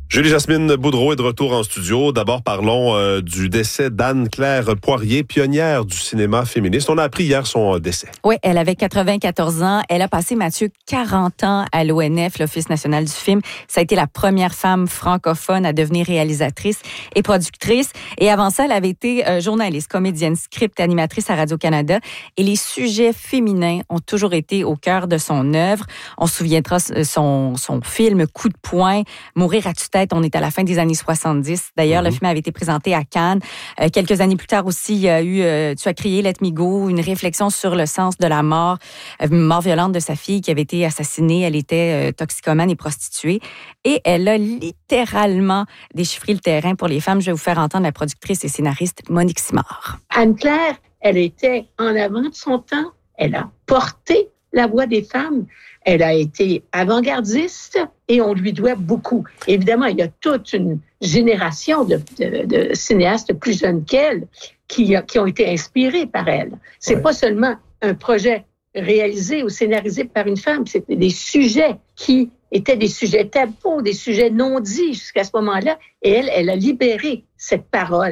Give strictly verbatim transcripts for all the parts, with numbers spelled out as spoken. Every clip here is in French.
Julie-Jasmine Boudreau est de retour en studio. D'abord, parlons euh, du décès d'Anne-Claire Poirier, pionnière du cinéma féministe. On a appris hier son euh, décès. Oui, elle avait quatre-vingt-quatorze ans. Elle a passé, Mathieu, quarante ans à l'O N F, l'Office national du film. Ça a été la première femme francophone à devenir réalisatrice et productrice. Et avant ça, elle avait été euh, journaliste, comédienne, script, animatrice à Radio-Canada. Et les sujets féminins ont toujours été au cœur de son œuvre. On se souviendra son, son film « Coup de poing »,« Mourir à tue-tête ». On est à la fin des années soixante-dix. D'ailleurs, mm-hmm. le film avait été présenté à Cannes. Euh, quelques années plus tard aussi, il y a eu euh, Tu as crié, Let Me Go, une réflexion sur le sens de la mort, euh, mort violente de sa fille qui avait été assassinée. Elle était euh, toxicomane et prostituée. Et elle a littéralement déchiffré le terrain pour les femmes. Je vais vous faire entendre la productrice et scénariste Monique Simard. Anne-Claire, elle était en avant de son temps. Elle a porté la voix des femmes. Elle a été avant-gardiste et on lui doit beaucoup. Évidemment, il y a toute une génération de, de, de cinéastes plus jeunes qu'elle qui, qui ont été inspirés par elle. C'est ouais. pas seulement un projet réalisé ou scénarisé par une femme, c'était des sujets qui étaient des sujets tabous, des sujets non dits jusqu'à ce moment-là. Et elle, elle a libéré cette parole.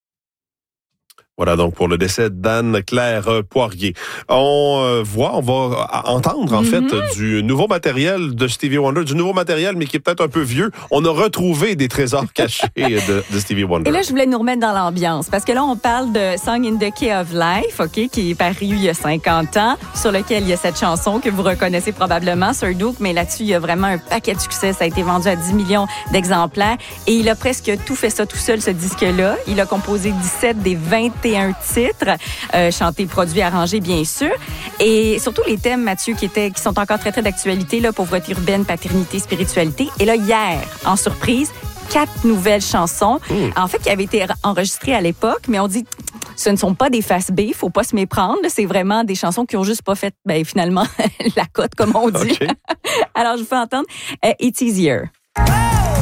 Voilà donc pour le décès d'Anne-Claire Poirier. On euh, voit, on va entendre en mm-hmm. fait du nouveau matériel de Stevie Wonder, du nouveau matériel mais qui est peut-être un peu vieux. On a retrouvé des trésors cachés de, de Stevie Wonder. Et là, je voulais nous remettre dans l'ambiance parce que là, on parle de Song in the Key of Life, ok, qui est paru il y a cinquante ans, sur lequel il y a cette chanson que vous reconnaissez probablement, Sir Duke, mais là-dessus, il y a vraiment un paquet de succès. Ça a été vendu à dix millions d'exemplaires et il a presque tout fait ça tout seul, ce disque-là. Il a composé dix-sept des vingt et un titres, euh, chantés, produits, arrangés, bien sûr. Et surtout les thèmes, Mathieu, qui étaient, qui sont encore très, très d'actualité, là, pauvreté urbaine, paternité, spiritualité. Et là, hier, en surprise, quatre nouvelles chansons, mmh. en fait, qui avaient été enregistrées à l'époque, mais on dit, ce ne sont pas des face B, il faut pas se méprendre. C'est vraiment des chansons qui ont juste pas fait, ben, finalement, la cote, comme on dit. Okay. Alors, je vous fais entendre uh, It's Easier.